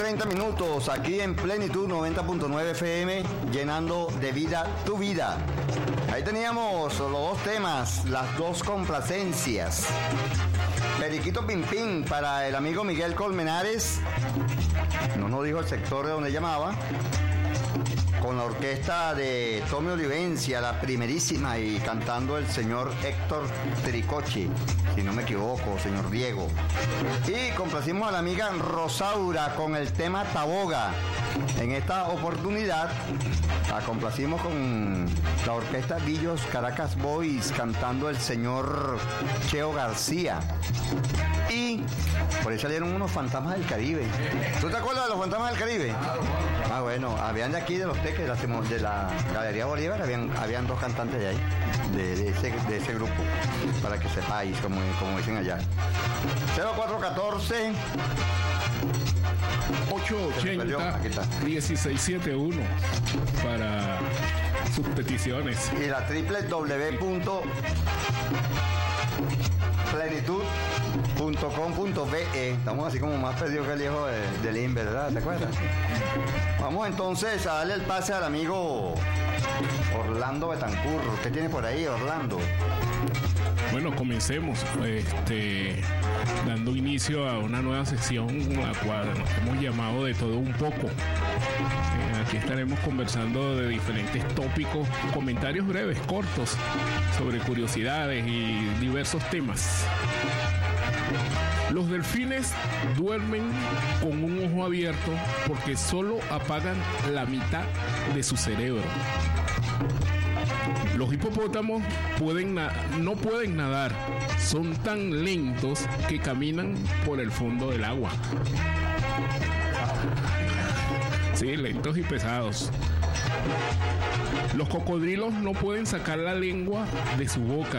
30 minutos aquí en Plenitud 90.9 FM, llenando de vida tu vida. Ahí teníamos los dos temas, las dos complacencias. Periquito Pim Pim para el amigo Miguel Colmenares, no nos dijo el sector de donde llamaba, con la orquesta de Tommy Olivencia, la primerísima, y cantando el señor Héctor Tricochi, si no me equivoco, señor Diego. Y complacimos a la amiga Rosaura con el tema Taboga. En esta oportunidad la complacimos con la orquesta Villos Caracas Boys, cantando el señor Cheo García. Y por ahí salieron unos fantasmas del Caribe. ¿Tú te acuerdas de los fantasmas del Caribe? Ah, bueno, habían de aquí de los Teques, de la Galería Bolívar, habían dos cantantes de ahí, de ese grupo, para que sepáis, como dicen allá. 0414 880 1671 para sus peticiones. Y la www.plenitud.com.be. Estamos así como más perdidos que el hijo del INVE, ¿verdad? ¿Te acuerdas? Vamos entonces a darle el pase al amigo Orlando Betancur. ¿Qué tiene por ahí, Orlando? Bueno, comencemos dando inicio a una nueva sección a la cual nos hemos llamado De Todo Un Poco. Aquí estaremos conversando de diferentes tópicos, comentarios breves, cortos, sobre curiosidades y diversos temas. Los delfines duermen con un ojo abierto porque solo apagan la mitad de su cerebro. Los hipopótamos no pueden nadar, son tan lentos que caminan por el fondo del agua. Sí, lentos y pesados. Los cocodrilos no pueden sacar la lengua de su boca.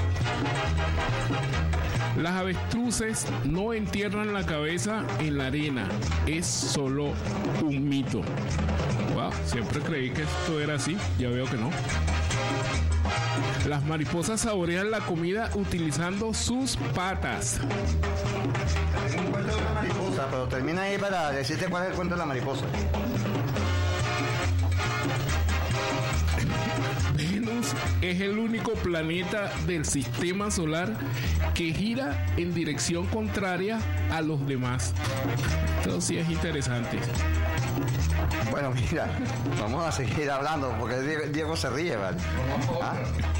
Las avestruces no entierran la cabeza en la arena, es solo un mito. Wow, siempre creí que esto era así, ya veo que no. Las mariposas saborean la comida utilizando sus patas. Es un cuento de una mariposa, pero termina ahí para decirte cuál es el cuento de la mariposa. Venus es el único planeta del sistema solar que gira en dirección contraria a los demás. Esto sí es interesante. Bueno, mira, vamos a seguir hablando porque Diego se ríe, ¿vale? ¿Ah?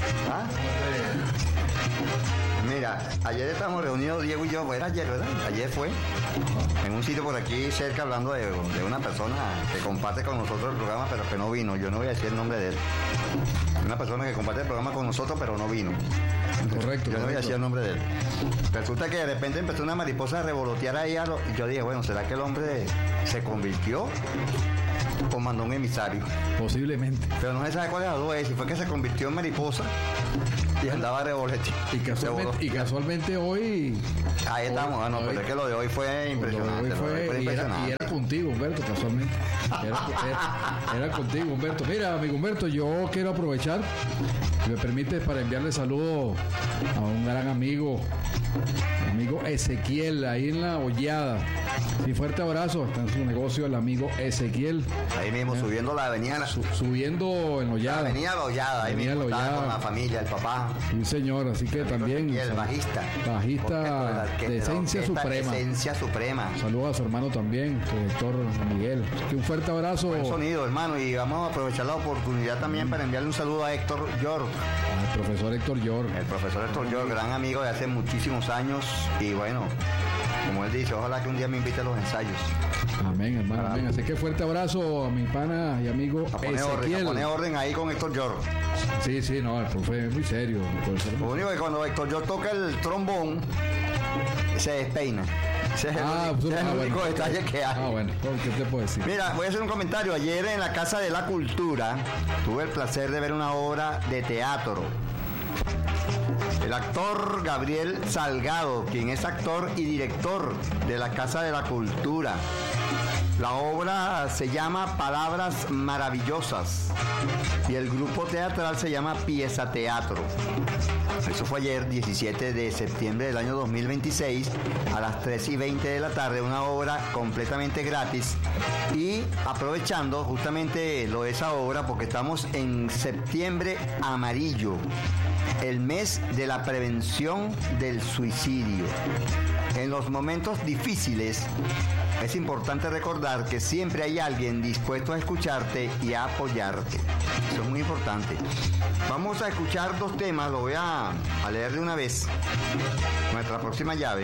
Mira, ayer estábamos reunidos Diego y yo, bueno, ayer, ¿verdad? Ayer fue en un sitio por aquí cerca hablando de una persona que comparte con nosotros el programa, pero que no vino. Yo no voy a decir el nombre de él. Una persona que comparte el programa con nosotros, pero no vino. Correcto. Yo no voy a decir el nombre de él. Resulta que de repente empezó una mariposa a revolotear ahí y yo dije, bueno, ¿será que el hombre se convirtió o mandó un emisario? Posiblemente. Pero no se sabe cuál de las dos es. Si fue que se convirtió en mariposa y andaba revoloteando. Y casualmente hoy... Ahí estamos. Bueno, pues es que lo de hoy fue impresionante. Y era contigo, Humberto, casualmente. Era contigo, Humberto. Mira, amigo Humberto, yo quiero aprovechar, si me permites, para enviarle saludos a un gran amigo Ezequiel, ahí en La Hollada. Sí, fuerte abrazo, está en su negocio el amigo Ezequiel. Ahí mismo, subiendo la avenida. Subiendo en Hollada. Avenida La Hollada, ahí mismo, con la familia, el papá. Sí, señor, así que también. Y el bajista. Bajista de Esencia Suprema. Esencia Suprema. Saludos a su hermano también, el doctor Miguel. Así que un fuerte abrazo. Buen sonido, hermano, y vamos a aprovechar la oportunidad también para enviarle un saludo a Héctor York. El profesor Héctor York. El profesor Héctor York, gran amigo de hace muchísimos años, y bueno, como él dice, ojalá que un día me invite a los ensayos. Amén, hermano, amén. Así que fuerte abrazo a mi pana y amigo Ezequiel. Pone orden ahí con Héctor York. Sí, no, el profe es muy serio. Lo único que cuando Héctor York toca el trombón, se despeina. Ese es el único detalle que hay. Bueno, ¿qué te puedo decir? Mira, voy a hacer un comentario. Ayer en la Casa de la Cultura tuve el placer de ver una obra de teatro. El actor Gabriel Salgado, quien es actor y director de la Casa de la Cultura, La obra se llama Palabras Maravillosas y el grupo teatral se llama Pieza Teatro. Eso fue ayer, 17 de septiembre del año 2026, a las 3:20 de la tarde, una obra completamente gratis. Y aprovechando justamente lo de esa obra, porque estamos en septiembre amarillo, el mes de la prevención del suicidio. En los momentos difíciles es importante recordar que siempre hay alguien dispuesto a escucharte y a apoyarte. Eso es muy importante. Vamos a escuchar dos temas, lo voy a leer de una vez. Nuestra próxima llave.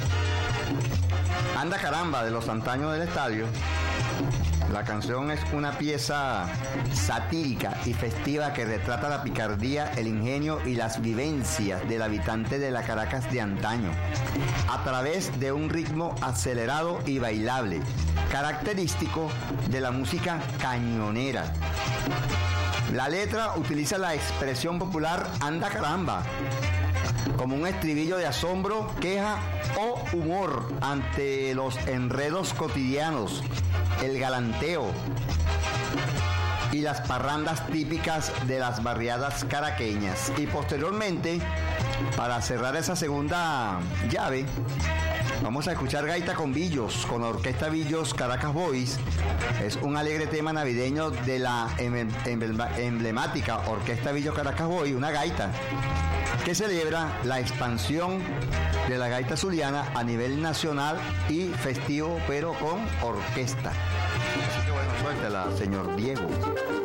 Anda Caramba, de Los Antaños del Estadio. La canción es una pieza satírica y festiva que retrata la picardía, el ingenio y las vivencias del habitante de la Caracas de antaño, a través de un ritmo acelerado y bailable, característico de la música cañonera. La letra utiliza la expresión popular "anda caramba" como un estribillo de asombro, queja o humor ante los enredos cotidianos, el galanteo y las parrandas típicas de las barriadas caraqueñas. Y posteriormente, para cerrar esa segunda llave, vamos a escuchar Gaita con Billos, con la orquesta Billos Caracas Boys. Es un alegre tema navideño de la emblemática orquesta Billos Caracas Boys, una gaita que celebra la expansión de la gaita zuliana a nivel nacional y festivo, pero con orquesta. Así que bueno, suéltela, señor Diego.